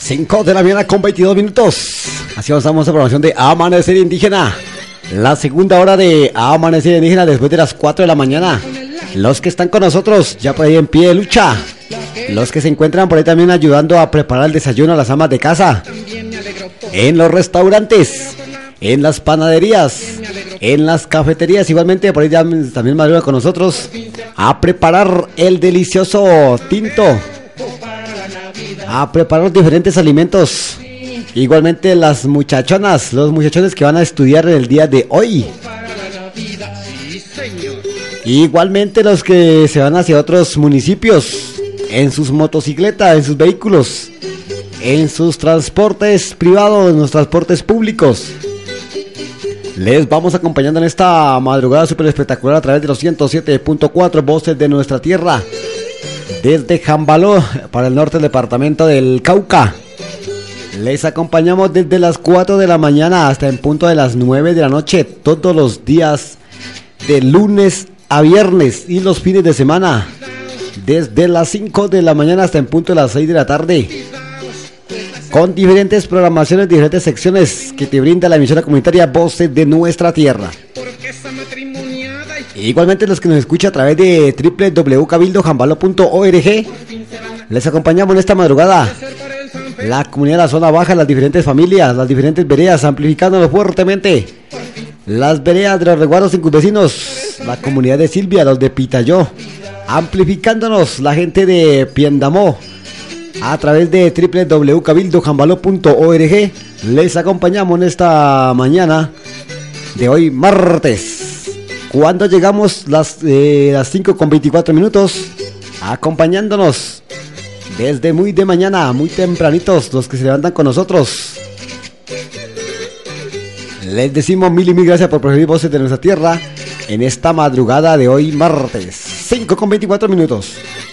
5 de la mañana con 22 minutos. Así avanzamos a la programación de Amanecer Indígena. La segunda hora de Amanecer Indígena después de las 4 de la mañana. Los que están con nosotros ya por ahí en pie de lucha. Los que se encuentran por ahí también ayudando a preparar el desayuno a las amas de casa. En los restaurantes, en las panaderías, en las cafeterías. Igualmente por ahí ya también madruga con nosotros a preparar el delicioso tinto, a preparar los diferentes alimentos. Igualmente las muchachonas, los muchachones que van a estudiar el día de hoy. Igualmente los que se van hacia otros municipios, en sus motocicletas, en sus vehículos, en sus transportes privados, en los transportes públicos. Les vamos acompañando en esta madrugada súper espectacular a través de los 107.4 voces de nuestra tierra. Desde Jambaló, para el norte del departamento del Cauca. Les acompañamos desde las 4 de la mañana hasta en punto de las 9 de la noche, todos los días de lunes a viernes y los fines de semana, desde las 5 de la mañana hasta en punto de las 6 de la tarde, con diferentes programaciones, diferentes secciones que te brinda la emisora comunitaria Voces de Nuestra Tierra. Igualmente los que nos escuchan a través de www.cabildojambalo.org, les acompañamos en esta madrugada. La comunidad de la zona baja, las diferentes familias, las diferentes veredas, amplificándonos fuertemente. Las veredas de los resguardos circunvecinos, la comunidad de Silvia, los de Pitayó, amplificándonos la gente de Piendamó. A través de www.cabildojambalo.org les acompañamos en esta mañana de hoy martes. Cuando llegamos las 5 con 24 minutos, acompañándonos desde muy de mañana, muy tempranitos, los que se levantan con nosotros. Les decimos mil y mil gracias por preferir Voces de Nuestra Tierra en esta madrugada de hoy martes. 5 con 24 minutos.